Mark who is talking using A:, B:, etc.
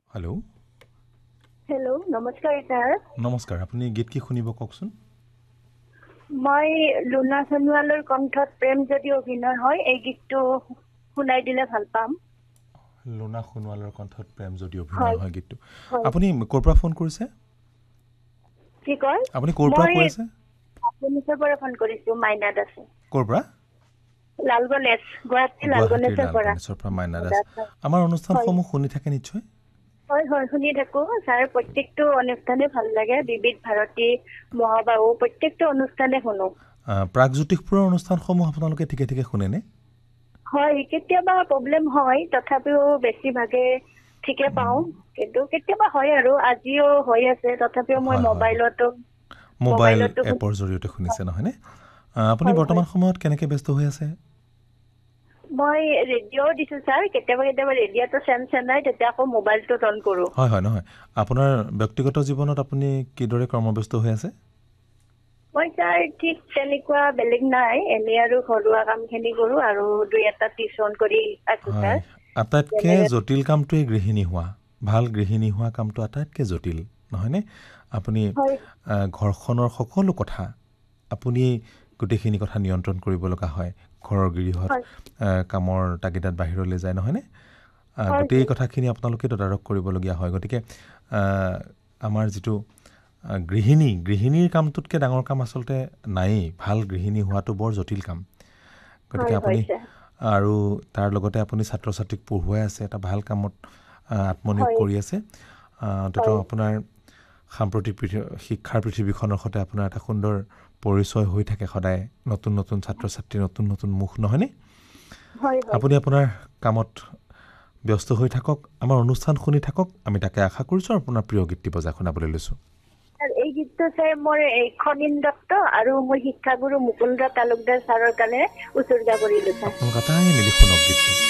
A: Hello'.
B: Hello', নমস্কাৰ sir.
A: নমস্কাৰ, আপুনি গীত কি শুনিব কওকচোন।
B: মই লুনা সোণোৱালৰ কণ্ঠত প্ৰেম যদি অভিনয় হয় এই গীতটো শুনাই দিলে ভাল পাম।
A: লুনা সোণোৱালৰ কণ্ঠত প্ৰেম যদি অভিনয়
B: হয়
A: হয় গীতটো।
B: হয়।
A: আপুনি ক'ৰ পৰা ফোন কৰিছে?
B: কি কয়?
A: আপুনি ক'ৰ পৰা
B: মই
A: কৈ আছে?
B: আপুনিৰ পৰা ফোন কৰিছো, মাইনা দাসে।
A: ক'ৰ পৰা?
B: লালগণেশ, গুৱাহাটী
A: গুৱাহাটীৰ
B: লালগণেশৰ পৰা।
A: লালগণেশৰ পৰা মাইনা দাস। আমাৰ
B: হয়
A: অনুষ্ঠানসমূহ শুনি থাকে নিশ্চয়?
B: হয় হয়, শুনি থাকো ছাৰ। প্ৰত্যেকটো অনুষ্ঠানে ভাল লাগে। বিবিধ ভাৰতী, মহাবাহু প্ৰত্যেকটো অনুষ্ঠানে শুনো।
A: প্ৰাগজ্যোতিষপুৰৰ অনুষ্ঠানসমূহ আপোনালোকে ঠিকে ঠিকে শুনেনে?
B: হয়, কেতিয়াবা প্ৰব্লেম হয়, তথাপিও বেছিভাগে ঠিকে পাওঁ। কিন্তু কেতিয়াবা হয় আৰু আজিও হৈ আছে, তথাপিও মই
A: হয় হয় হয়।
B: মোবাইলতো
A: মোবাইল
B: শুনি।
A: এপৰ জৰিয়তে শুনিছে নহয়নে? আপুনি
B: হয় হয়।
A: বৰ্তমান সময়ত কেনেকৈ ব্যস্ত হৈ আছে?
B: মই ৰেডিঅ' দিছো ছাৰ। কেতিয়াবা কেতিয়াবা ৰেডিঅ'টো চেঞ্জ নাই, তেতিয়া আকৌ মোবাইলটো অন কৰো।
A: হয় হয়, নহয় আপোনাৰ ব্যক্তিগত জীৱনত আপুনি কিদৰে কৰ্মব্যস্ত হৈ আছে?
B: মই ছাৰ ঠিক তেনেকুৱা বেলেগ নাই, এনেই আৰু ঘৰুৱা কামখিনি কৰো আৰু দুই এটা টিউচন কৰি আছো
A: হয়,
B: ছাৰ।
A: আটাইতকৈ
B: যেনেকে
A: জটিল কামটোৱে গৃহিণী হোৱা। ভাল গৃহিণী হোৱা কামটো আটাইতকৈ জটিল নহয়নে? আপুনি
B: হয়
A: ঘৰখনৰ সকলো কথা আপুনি গোটেইখিনি কথা নিয়ন্ত্ৰণ কৰিব লগা হয়। ঘৰৰ গৃহত
B: হয়
A: কামৰ তাগিদাত বাহিৰলৈ যায় নহয়নে?
B: হয়
A: গোটেই
B: হয়
A: কথাখিনি আপোনালোকে তদাৰক কৰিবলগীয়া হয়। গতিকে আমাৰ যিটো গৃহিণীৰ কামটোতকৈ ডাঙৰ কাম আচলতে নায়েই। ভাল গৃহিণী হোৱাটো বৰ জটিল কাম। গতিকে
B: হয় হয়
A: আপুনি
B: ছাৰ।
A: আৰু তাৰ লগতে আপুনি ছাত্ৰ ছাত্ৰীক পঢ়ুৱাই আছে, এটা ভাল কামত আত্মনিয়োগ
B: হয়
A: কৰি আছে। অন্ততঃ
B: হয়
A: আপোনাৰ সাম্প্ৰতিক শিক্ষাৰ পৃথিৱীখনৰ সৈতে আপোনাৰ এটা সুন্দৰ পৰিচয় হৈ থাকে সদায়। নতুন নতুন ছাত্ৰ ছাত্ৰী, নতুন নতুন মুখ নহয়নে?
B: হয় হয়।
A: আপুনি আপোনাৰ কামত ব্যস্ত হৈ থাকক, আমাৰ অনুষ্ঠান শুনি থাকক, আমি তাকে আশা কৰিছোঁ। আপোনাৰ প্ৰিয় গীতটি বজাই শুনাবলৈ লৈছোঁ।
B: এই গীতটো ছাৰ মোৰ খনিন দত্ত আৰু মোৰ শিক্ষাগুৰু মুকুন্দ তালুকদাৰ ছাৰৰ কাৰণে উচৰ্গা কৰিলো ছাৰ।
A: আপোনালোক আটাই মিলি শুনক গীতটো।